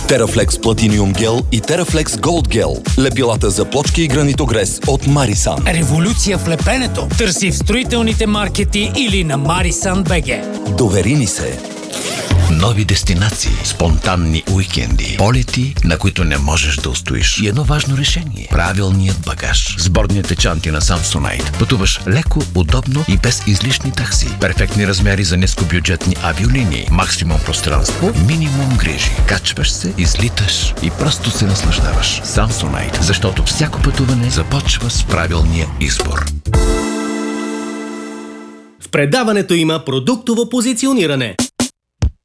Терафлекс Platinum Gel и Терафлекс Gold Gel. Лепилата за плочки и гранитогрес от Марисан. Революция в лепенето. Търси в строителните маркети или на Marisan.bg. Довери ни се. Нови дестинации, спонтанни уикенди, полети, на които не можеш да устоиш. И едно важно решение – правилният багаж. Сборните чанти на Samsonite. Пътуваш леко, удобно и без излишни такси. Перфектни размери за нискобюджетни авиолинии. Максимум пространство, минимум грижи. Качваш се, излиташ и просто се наслаждаваш. Samsonite, защото всяко пътуване започва с правилния избор. В предаването има продуктово позициониране.